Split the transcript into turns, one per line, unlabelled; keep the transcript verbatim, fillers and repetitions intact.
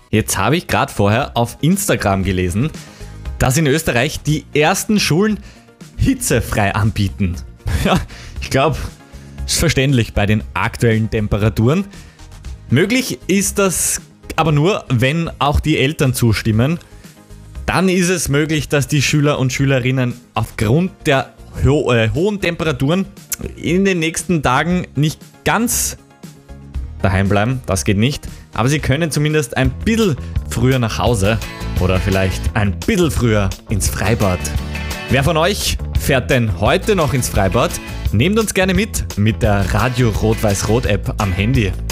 Jetzt habe ich gerade vorher auf Instagram gelesen, dass in Österreich die ersten Schulen hitzefrei anbieten. Ja, ich glaube, ist verständlich bei den aktuellen Temperaturen. Möglich ist das aber nur, wenn auch die Eltern zustimmen. Dann ist es möglich, dass die Schüler und Schülerinnen aufgrund der ho- äh, hohen Temperaturen in den nächsten Tagen nicht ganz daheim bleiben. Das geht nicht. Aber sie können zumindest ein bisschen früher nach Hause oder vielleicht ein bisschen früher ins Freibad. Wer von euch fährt denn heute noch ins Freibad? Nehmt uns gerne mit mit der Radio Rot-Weiß-Rot App am Handy.